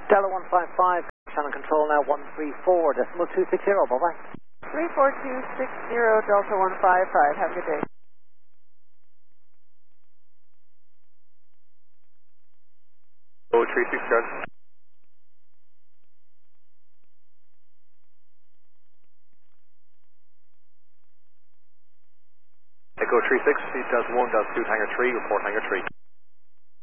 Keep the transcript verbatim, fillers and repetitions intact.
Delta one five five, channel control now one three four, decimal two six zero, bye-bye. three four two six zero, Delta one five five, have a good day. Oh, three six zero. Echo three six, Delta one, Delta two, Hangar three, report Hangar three.